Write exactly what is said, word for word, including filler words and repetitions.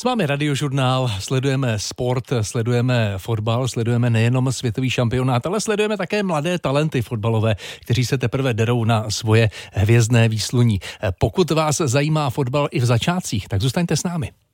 Máme Radiožurnál, sledujeme sport, sledujeme fotbal, sledujeme nejenom světový šampionát, ale sledujeme také mladé talenty fotbalové, kteří se teprve derou na svoje hvězdné výsluní. Pokud vás zajímá fotbal i v začátcích, tak zůstaňte s námi.